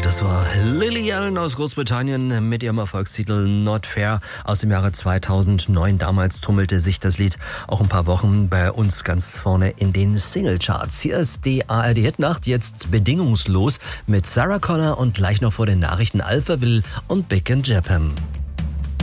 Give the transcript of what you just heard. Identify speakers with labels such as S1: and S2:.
S1: Das war Lily Allen aus Großbritannien mit ihrem Erfolgstitel Not Fair aus dem Jahre 2009. Damals tummelte sich das Lied auch ein paar Wochen bei uns ganz vorne in den Singlecharts. Hier ist die ARD-Hitnacht, jetzt bedingungslos mit Sarah Connor und gleich noch vor den Nachrichten Alphaville und Big in Japan.